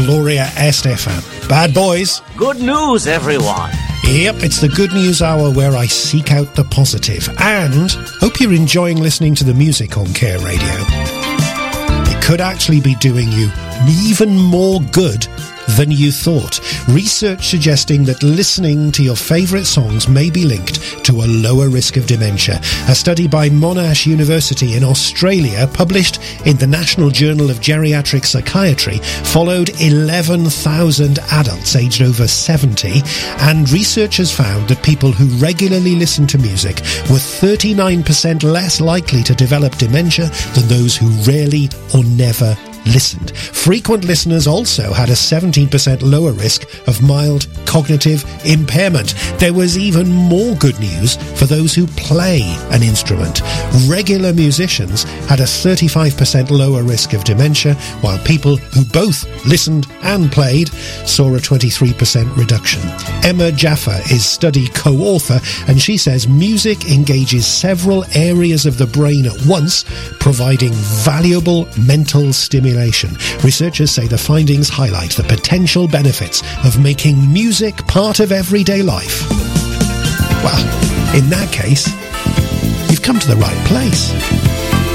Gloria Estefan. Bad boys. Good news, everyone. Yep, it's the Good News Hour where I seek out the positive. And hope you're enjoying listening to the music on Care Radio. It could actually be doing you even more good than you thought. Research suggesting that listening to your favourite songs may be linked to a lower risk of dementia. A study by Monash University in Australia, published in the National Journal of Geriatric Psychiatry, followed 11,000 adults aged over 70, and researchers found that people who regularly listen to music were 39% less likely to develop dementia than those who rarely or never listened. Frequent listeners also had a 17% lower risk of mild cognitive impairment. There was even more good news for those who play an instrument. Regular musicians had a 35% lower risk of dementia, while people who both listened and played saw a 23% reduction. Emma Jaffa is study co-author, and she says music engages several areas of the brain at once, providing valuable mental stimulation. Researchers say the findings highlight the potential benefits of making music part of everyday life. Well, in that case, you've come to the right place.